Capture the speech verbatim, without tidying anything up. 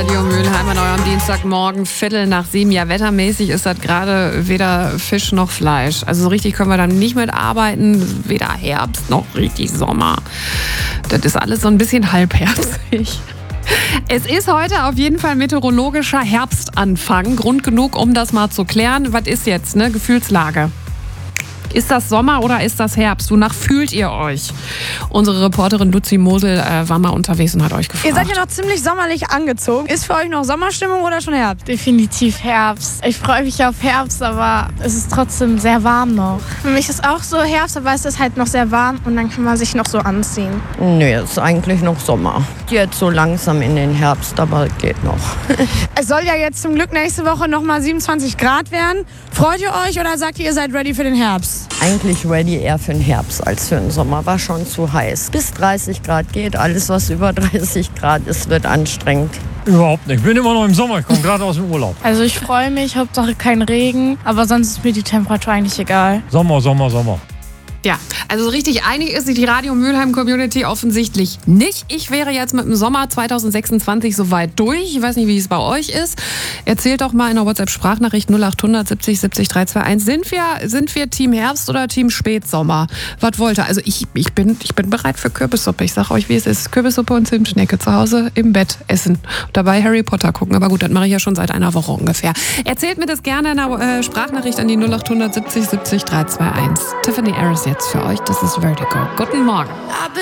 Radio Mülheim an eurem Dienstagmorgen, Viertel nach sieben. Ja, wettermäßig ist das gerade weder Fisch noch Fleisch. Also so richtig können wir da nicht mitarbeiten. Weder Herbst noch richtig Sommer. Das ist alles so ein bisschen halbherzig. Es ist heute auf jeden Fall meteorologischer Herbstanfang. Grund genug, um das mal zu klären. Was ist jetzt, ne? Gefühlslage. Ist das Sommer oder ist das Herbst? Wonach fühlt ihr euch? Unsere Reporterin Luzi Mosel äh, war mal unterwegs und hat euch gefragt. Ihr seid ja noch ziemlich sommerlich angezogen. Ist für euch noch Sommerstimmung oder schon Herbst? Definitiv Herbst. Ich freue mich auf Herbst, aber es ist trotzdem sehr warm noch. Für mich ist auch so Herbst, aber es ist halt noch sehr warm und dann kann man sich noch so anziehen. Nee, es ist eigentlich noch Sommer. Jetzt so langsam in den Herbst, aber geht noch. Es soll ja jetzt zum Glück nächste Woche nochmal siebenundzwanzig Grad werden. Freut ihr euch oder sagt ihr, ihr seid ready für den Herbst? Eigentlich ready eher für den Herbst als für den Sommer. War schon zu heiß. Bis dreißig Grad geht. Alles, was über dreißig Grad ist, wird anstrengend. Überhaupt nicht. Ich bin immer noch im Sommer. Ich komme gerade aus dem Urlaub. Also ich freue mich, Hauptsache kein Regen, aber sonst ist mir die Temperatur eigentlich egal. Sommer, Sommer, Sommer. Ja, also so richtig einig ist sich die Radio Mülheim Community offensichtlich nicht. Ich wäre jetzt mit dem Sommer zwanzig sechsundzwanzig soweit durch. Ich weiß nicht, wie es bei euch ist. Erzählt doch mal in der WhatsApp-Sprachnachricht null acht hundert siebzig siebzig drei zwei eins. Sind wir, sind wir Team Herbst oder Team Spätsommer? Was wollt ihr? Also ich, ich, bin, ich bin bereit für Kürbissuppe. Ich sag euch, wie es ist. Kürbissuppe und Zimtschnecke zu Hause im Bett essen. Und dabei Harry Potter gucken. Aber gut, das mache ich ja schon seit einer Woche ungefähr. Erzählt mir das gerne in der äh, Sprachnachricht an die null acht hundert siebzig siebzig drei zwei eins. Tiffany Harris jetzt für euch. Das ist Vertigo. Guten Morgen.